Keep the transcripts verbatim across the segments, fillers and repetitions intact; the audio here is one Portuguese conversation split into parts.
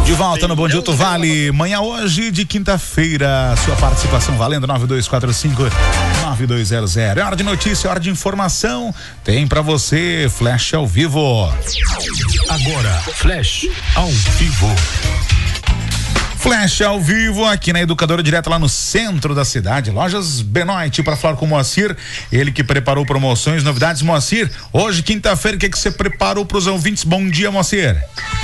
De volta no Bom Dia Vale, manhã hoje de quinta-feira, sua participação valendo nove dois quatro cinco, nove dois zero zero. É hora de notícia, é hora de informação, tem pra você Flash ao vivo. Agora, Flash ao vivo. Flash ao vivo aqui na Educadora, direto lá no centro da cidade, Lojas Benoit, para falar com o Moacir, ele que preparou promoções, novidades. Moacir, hoje quinta-feira, o que que você preparou para os ouvintes? Bom dia, Moacir.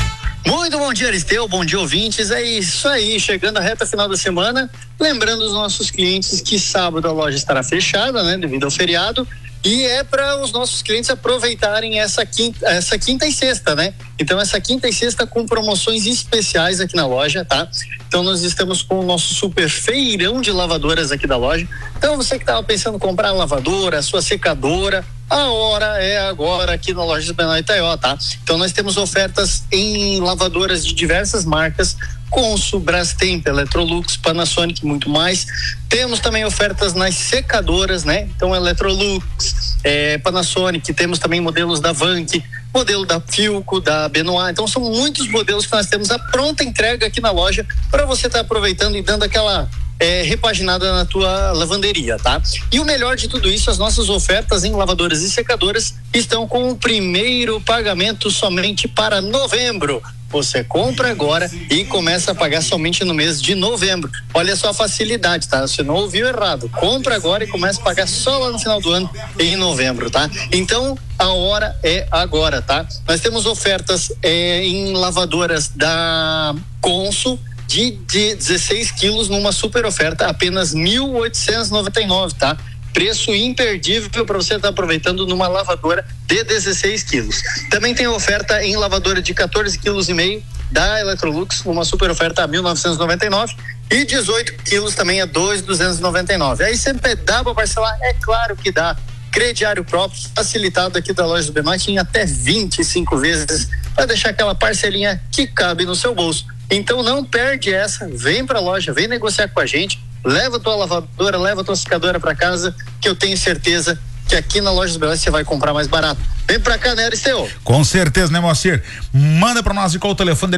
Muito bom dia, Aristeu, bom dia, ouvintes. É isso aí, chegando a reta final da semana, lembrando os nossos clientes que sábado a loja estará fechada, né, devido ao feriado, e é para os nossos clientes aproveitarem essa quinta, essa quinta e sexta, né? Então essa quinta e sexta com promoções especiais aqui na loja, tá? Então nós estamos com o nosso super feirão de lavadoras aqui da loja. Então você que estava pensando em comprar a lavadora, a sua secadora, a hora é agora aqui na loja Benoit Itaió, tá? Então nós temos ofertas em lavadoras de diversas marcas, Consul, Brastemp, Electrolux, Panasonic, muito mais. Temos também ofertas nas secadoras, né? Então Electrolux, é, Panasonic, temos também modelos da Vank, modelo da Filco, da Benoit. Então são muitos modelos que nós temos a pronta entrega aqui na loja para você estar tá aproveitando e dando aquela É, repaginada na tua lavanderia, tá? E o melhor de tudo isso, as nossas ofertas em lavadoras e secadoras estão com o primeiro pagamento somente para novembro. Você compra agora e começa a pagar somente no mês de novembro. Olha só a facilidade, tá? Você não ouviu errado. Compra agora e começa a pagar só lá no final do ano, em novembro, tá? Então, a hora é agora, tá? Nós temos ofertas é, em lavadoras da Consul, de, de dezesseis quilos numa super oferta, apenas mil oitocentos e noventa e nove, tá? Preço imperdível para você estar tá aproveitando numa lavadora de dezesseis quilos. Também tem oferta em lavadora de quatorze quilos e meio da Electrolux, uma super oferta a mil novecentos e noventa e nove, e dezoito quilos também a dois mil duzentos e noventa e nove. Aí sempre dá para parcelar? É claro que dá. Crediário próprio, facilitado aqui da loja do Benoit em até vinte e cinco vezes, para deixar aquela parcelinha que cabe no seu bolso. Então não perde essa, vem pra loja, vem negociar com a gente, leva tua lavadora, leva tua secadora pra casa, que eu tenho certeza que aqui na loja do Benoit você vai comprar mais barato. Vem pra cá, né, Aristeu? Com certeza, né, Moacir? Manda pra nós e qual o telefone